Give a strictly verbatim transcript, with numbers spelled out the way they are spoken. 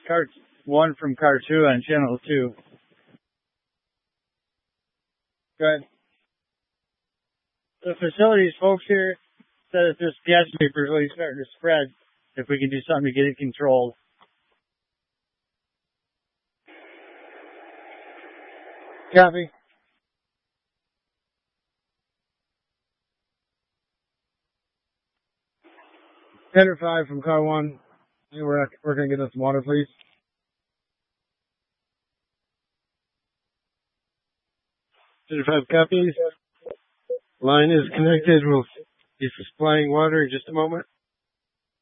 car one from car two on channel two. Good. The facilities folks here said that this gas vapor is really starting to spread. If we can do something to get it controlled. Copy. ten or five from car one. We're, we're going to get us some water, please. ten or five copies. Line is connected. We'll be supplying water in just a moment.